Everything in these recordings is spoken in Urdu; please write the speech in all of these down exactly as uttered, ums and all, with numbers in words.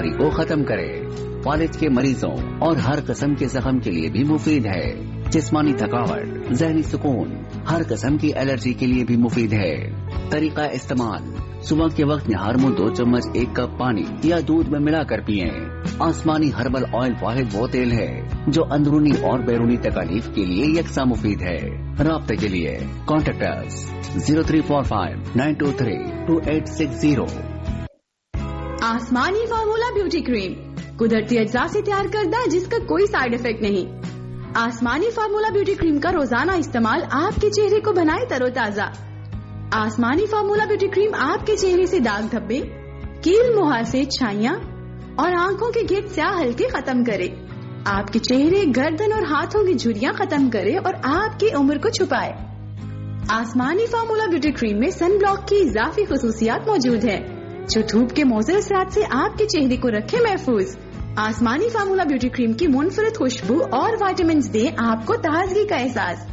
دشواری کو ختم کرے، فالج کے مریضوں اور ہر قسم کے زخم کے لیے بھی مفید ہے، جسمانی تھکاوٹ، ذہنی سکون، ہر قسم کی الرجی کے لیے بھی مفید ہے۔ طریقہ استعمال: صبح کے وقت نہار منہ دو چمچ ایک کپ پانی یا دودھ میں ملا کر پئیں۔ آسمانی ہربل آئل واحد وہ تیل ہے جو اندرونی اور بیرونی تکالیف کے لیے یکساں مفید ہے۔ رابطے کے لیے contact us zero three four five nine to three to eight six zero. آسمانی فارمولا بیوٹی کریم قدرتی اجزاء سے تیار کردہ جس کا کوئی سائیڈ افیکٹ نہیں۔ آسمانی فارمولا بیوٹی کریم کا روزانہ استعمال آپ کے چہرے کو بنائے تر و تازہ۔ آسمانی فارمولا بیوٹی کریم آپ کے چہرے سے داغ دھبے، کیل مہاسے، چھائیاں اور آنکھوں کے گرد سیاہ ہلکے ختم کرے، آپ کے چہرے، گردن اور ہاتھوں کی جھریاں ختم کرے اور آپ کی عمر کو چھپائے۔ آسمانی فارمولا بیوٹی کریم میں سن بلاک کی اضافی خصوصیات موجود ہیں جو دھوپ کے مضر اثرات سے آپ کے چہرے کو رکھے محفوظ۔ آسمانی فارمولا بیوٹی کریم کی منفرد خوشبو اور وائٹامنز دیں آپ کو تازگی کا احساس۔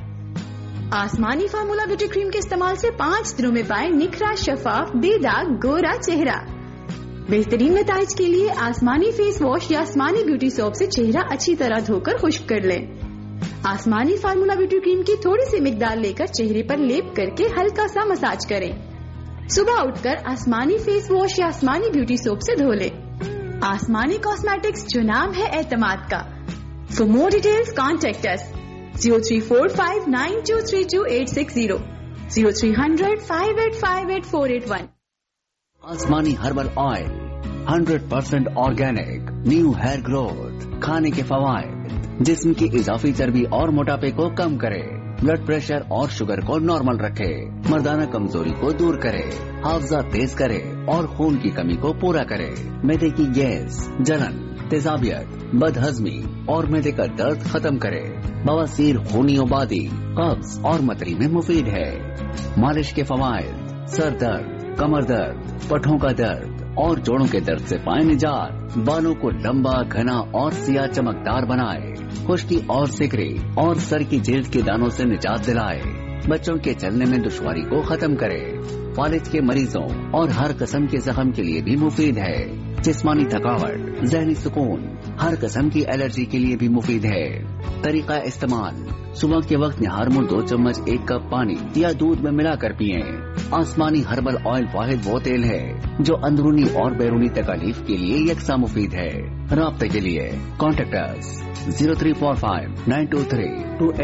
آسمانی فارمولا بیوٹی کریم کے استعمال سے پانچ دنوں میں پائیں نکھرا، شفاف، بے داغ، گورا چہرہ۔ بہترین نتائج کے لیے آسمانی فیس واش یا آسمانی بیوٹی سوپ سے چہرہ اچھی طرح دھو کر خشک کر لیں۔ آسمانی فارمولا بیوٹی کریم کی تھوڑی سی مقدار لے کر چہرے پر لیپ کر کے ہلکا سا مساج کریں۔ صبح اٹھ کر آسمانی فیس واش یا آسمانی بیوٹی سوپ سے دھو لیں۔ آسمانی کاسمیٹکس، جو نام ہے اعتماد کا۔ For more details contact us zero three four five nine to three to eight six zero zero three hundred five eight five eight four eight one. آسمانی herbal oil hundred percent organic, new hair growth. کھانے کے فوائد: جسم کی اضافی چربی اور موٹاپے کو کم کرے، بلڈ پریشر اور شوگر کو نارمل رکھے، مردانہ کمزوری کو دور کرے، حافظہ تیز کرے اور خون کی کمی کو پورا کرے، معدے کی گیس، جلن، تیزابیت، بد ہضمی اور معدے کا درد ختم کرے، بواسیر، خونی آبادی، قبض اور متری میں مفید ہے۔ مالش کے فوائد: سر درد، کمر درد، پٹھوں کا درد اور جوڑوں کے درد سے پائیں نجات، بالوں کو لمبا، گھنا اور سیاہ چمکدار بنائے، خشکی اور سکری اور سر کی جلد کے دانوں سے نجات دلائے، بچوں کے چلنے میں دشواری کو ختم کرے، فالج کے مریضوں اور ہر قسم کے زخم کے لیے بھی مفید ہے، جسمانی تھکاوٹ، ذہنی سکون، ہر قسم کی الرجی کے لیے بھی مفید ہے۔ طریقہ استعمال: صبح کے وقت نہار منہ دو چمچ ایک کپ پانی یا دودھ میں ملا کر پئیں۔ آسمانی ہربل آئل واحد وہ تیل ہے جو اندرونی اور بیرونی تکالیف کے لیے یکساں مفید ہے۔ رابطے کے لیے contact us zero three four five nine to three to